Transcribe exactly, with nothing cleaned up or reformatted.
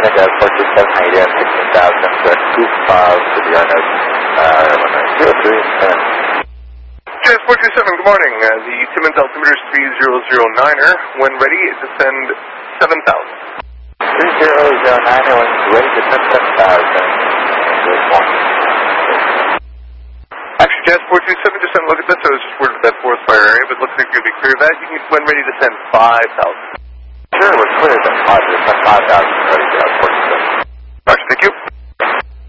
Jazz four two seven, how you doing? sixteen thousand, uh, two five to the R N O, uh, one nine zero three, ten. Jazz four two seven, good morning. Uh, the Timmins altimeter is three zero zero niner. When ready, descend seven thousand. three zero zero niner, when ready, descend seven thousand. Actually, Jazz four two seven, just look at this. I was just worded that forest fire area, but it looks like you'll be clear of that. You can, when ready, descend five thousand. Sure, we're clear, then five, descend five thousand, ready, Jazz four two seven.